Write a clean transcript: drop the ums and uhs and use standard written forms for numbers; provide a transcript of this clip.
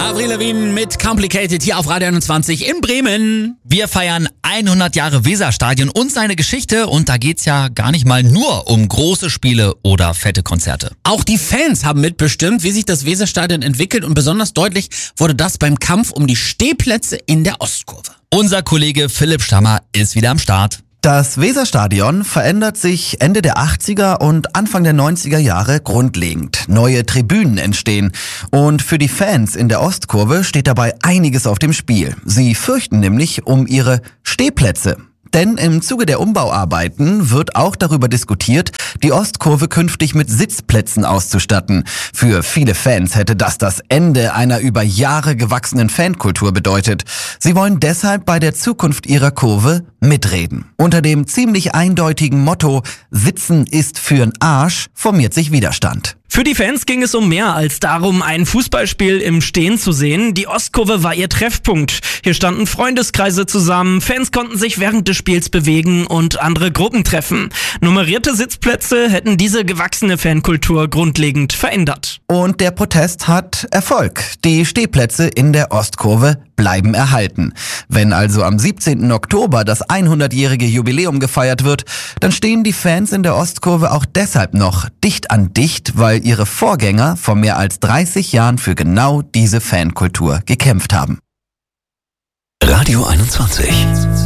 Avril Lavigne mit Complicated hier auf Radio 21 in Bremen. Wir feiern 100 Jahre Weserstadion und seine Geschichte und da geht's ja gar nicht mal nur um große Spiele oder fette Konzerte. Auch die Fans haben mitbestimmt, wie sich das Weserstadion entwickelt und besonders deutlich wurde das beim Kampf um die Stehplätze in der Ostkurve. Unser Kollege Philipp Stammer ist wieder am Start. Das Weserstadion verändert sich Ende der 80er und Anfang der 90er Jahre grundlegend. Neue Tribünen entstehen. Und für die Fans in der Ostkurve steht dabei einiges auf dem Spiel. Sie fürchten nämlich um ihre Stehplätze. Denn im Zuge der Umbauarbeiten wird auch darüber diskutiert, die Ostkurve künftig mit Sitzplätzen auszustatten. Für viele Fans hätte das Ende einer über Jahre gewachsenen Fankultur bedeutet. Sie wollen deshalb bei der Zukunft ihrer Kurve mitreden. Unter dem ziemlich eindeutigen Motto "Sitzen ist für'n Arsch" formiert sich Widerstand. Für die Fans ging es um mehr als darum, ein Fußballspiel im Stehen zu sehen. Die Ostkurve war ihr Treffpunkt. Hier standen Freundeskreise zusammen, Fans konnten sich während des Spiels bewegen und andere Gruppen treffen. Nummerierte Sitzplätze hätten diese gewachsene Fankultur grundlegend verändert. Und der Protest hat Erfolg. Die Stehplätze in der Ostkurve bleiben erhalten. Wenn also am 17. Oktober das 100-jährige Jubiläum gefeiert wird, dann stehen die Fans in der Ostkurve auch deshalb noch dicht an dicht, weil ihre Vorgänger vor mehr als 30 Jahren für genau diese Fankultur gekämpft haben. Radio 21